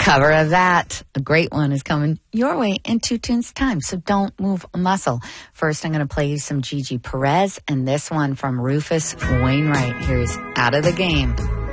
cover of that, a great one, is coming your way in 2 tunes time, so don't move a muscle. First, I'm going to play you some Gigi Perez, and this one from Rufus Wainwright. Here's Out of the Game.